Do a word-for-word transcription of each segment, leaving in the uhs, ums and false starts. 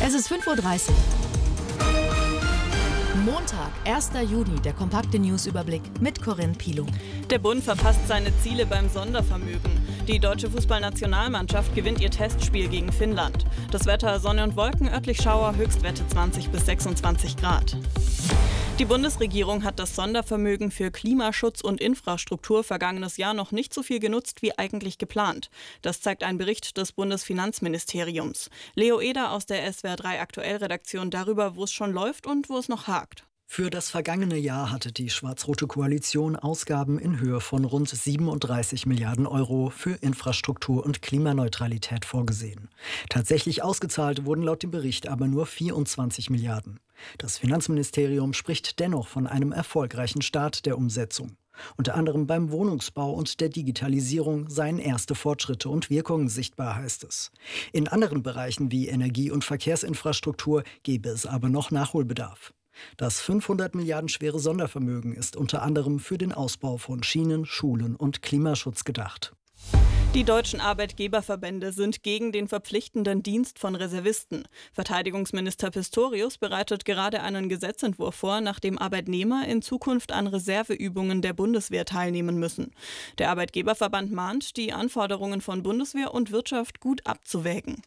Es ist fünf Uhr dreißig. Montag, erster Juni, der kompakte Newsüberblick mit Corinne Pilow. Der Bund verpasst seine Ziele beim Sondervermögen. Die deutsche Fußballnationalmannschaft gewinnt ihr Testspiel gegen Finnland. Das Wetter: Sonne und Wolken, örtlich Schauer, Höchstwerte zwanzig bis sechsundzwanzig Grad. Die Bundesregierung hat das Sondervermögen für Klimaschutz und Infrastruktur vergangenes Jahr noch nicht so viel genutzt wie eigentlich geplant. Das zeigt ein Bericht des Bundesfinanzministeriums. Leo Eder aus der S W R drei Aktuell-Redaktion darüber, wo es schon läuft und wo es noch hakt. Für das vergangene Jahr hatte die schwarz-rote Koalition Ausgaben in Höhe von rund siebenunddreißig Milliarden Euro für Infrastruktur und Klimaneutralität vorgesehen. Tatsächlich ausgezahlt wurden laut dem Bericht aber nur vierundzwanzig Milliarden. Das Finanzministerium spricht dennoch von einem erfolgreichen Start der Umsetzung. Unter anderem beim Wohnungsbau und der Digitalisierung seien erste Fortschritte und Wirkungen sichtbar, heißt es. In anderen Bereichen wie Energie- und Verkehrsinfrastruktur gebe es aber noch Nachholbedarf. Das fünfhundert Milliarden schwere Sondervermögen ist unter anderem für den Ausbau von Schienen, Schulen und Klimaschutz gedacht. Die deutschen Arbeitgeberverbände sind gegen den verpflichtenden Dienst von Reservisten. Verteidigungsminister Pistorius bereitet gerade einen Gesetzentwurf vor, nach dem Arbeitnehmer in Zukunft an Reserveübungen der Bundeswehr teilnehmen müssen. Der Arbeitgeberverband mahnt, die Anforderungen von Bundeswehr und Wirtschaft gut abzuwägen.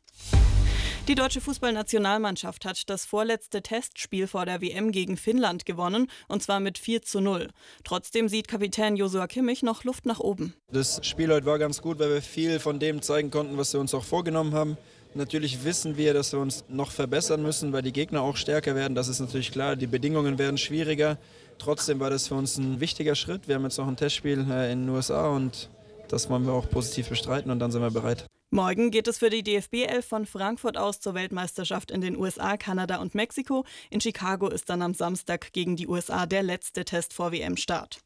Die deutsche Fußballnationalmannschaft hat das vorletzte Testspiel vor der W M gegen Finnland gewonnen, und zwar mit vier zu null. Trotzdem sieht Kapitän Joshua Kimmich noch Luft nach oben. Das Spiel heute war ganz gut, weil wir viel von dem zeigen konnten, was wir uns auch vorgenommen haben. Natürlich wissen wir, dass wir uns noch verbessern müssen, weil die Gegner auch stärker werden. Das ist natürlich klar, die Bedingungen werden schwieriger. Trotzdem war das für uns ein wichtiger Schritt. Wir haben jetzt noch ein Testspiel in den U S A und das wollen wir auch positiv bestreiten und dann sind wir bereit. Morgen geht es für die D F B elf von Frankfurt aus zur Weltmeisterschaft in den U S A, Kanada und Mexiko. In Chicago ist dann am Samstag gegen die U S A der letzte Test vor W M-Start.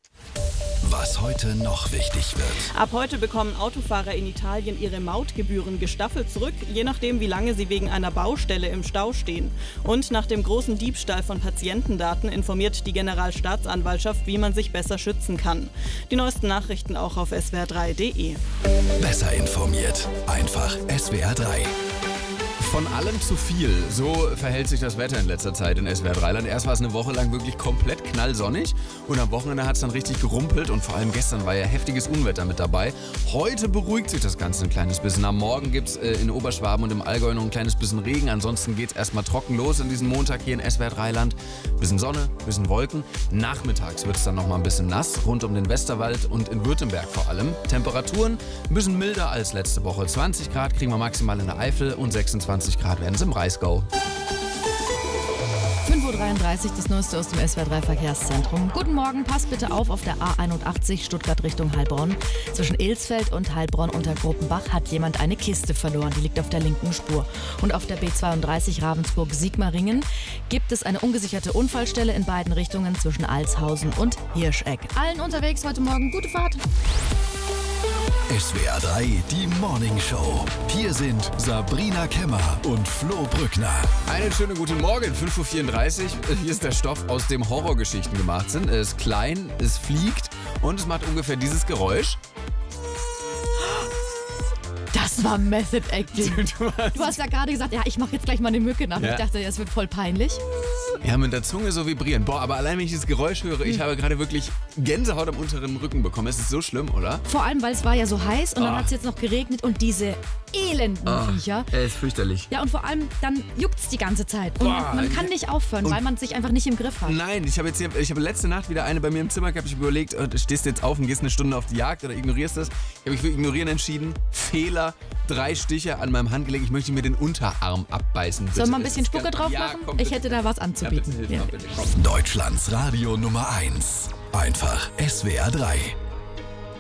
Was heute noch wichtig wird. Ab heute bekommen Autofahrer in Italien ihre Mautgebühren gestaffelt zurück, je nachdem, wie lange sie wegen einer Baustelle im Stau stehen. Und nach dem großen Diebstahl von Patientendaten informiert die Generalstaatsanwaltschaft, wie man sich besser schützen kann. Die neuesten Nachrichten auch auf S W R drei punkt de. Besser informiert. Einfach S W R drei. Von allem zu viel. So verhält sich das Wetter in letzter Zeit in S W R drei Land. Erst war es eine Woche lang wirklich komplett knallsonnig und am Wochenende hat es dann richtig gerumpelt und vor allem gestern war ja heftiges Unwetter mit dabei. Heute beruhigt sich das Ganze ein kleines bisschen. Am Morgen gibt es äh, in Oberschwaben und im Allgäu noch ein kleines bisschen Regen. Ansonsten geht es erstmal trocken los in diesem Montag hier in S W R drei Land. Bisschen Sonne, bisschen Wolken. Nachmittags wird es dann noch mal ein bisschen nass, rund um den Westerwald und in Württemberg vor allem. Temperaturen ein bisschen milder als letzte Woche. zwanzig Grad kriegen wir maximal in der Eifel und sechsundzwanzig Grad werden es im Breisgau. fünf Uhr dreiunddreißig, das Neueste aus dem S W R drei Verkehrszentrum. Guten Morgen, passt bitte auf, auf der A einundachtzig Stuttgart Richtung Heilbronn. Zwischen Ilsfeld und Heilbronn unter Gruppenbach hat jemand eine Kiste verloren. Die liegt auf der linken Spur. Und auf der B zweiunddreißig Ravensburg-Sigmaringen gibt es eine ungesicherte Unfallstelle in beiden Richtungen zwischen Alshausen und Hirscheck. Allen unterwegs heute Morgen gute Fahrt. S W R drei, die Morning Show. Hier sind Sabrina Kemmer und Flo Brückner. Einen schönen guten Morgen, fünf Uhr vierunddreißig. Hier ist der Stoff, aus dem Horrorgeschichten gemacht sind. Es ist klein, es fliegt und es macht ungefähr dieses Geräusch. Das war Method Acting. Du hast, du hast ja gerade gesagt, ja, ich mache jetzt gleich mal eine Mücke nach. Ja. Ich dachte, es wird voll peinlich. Ja, mit der Zunge so vibrieren. Boah, aber allein wenn ich das Geräusch höre, ich habe gerade wirklich Gänsehaut am unteren Rücken bekommen. Es ist so schlimm, oder? Vor allem, weil es war ja so heiß und oh. dann hat es jetzt noch geregnet und diese elenden oh. Viecher. Er ist fürchterlich. Ja, und vor allem, dann juckt es die ganze Zeit. Und Boah. man kann nicht aufhören, und weil man sich einfach nicht im Griff hat. Nein, ich habe jetzt hier, ich habe letzte Nacht wieder eine bei mir im Zimmer gehabt. Ich habe überlegt, stehst du jetzt auf und gehst eine Stunde auf die Jagd oder ignorierst das? Ich habe mich für Ignorieren entschieden. Fehler, drei Stiche an meinem Handgelenk. Ich möchte mir den Unterarm abbeißen. Bitte. Sollen wir ein bisschen Spucke drauf machen? Ja, komm, ich hätte da was anzubieten. Ja, bitte, hilf ja. mal, bitte, Deutschlands Radio Nummer eins. Einfach S W R drei.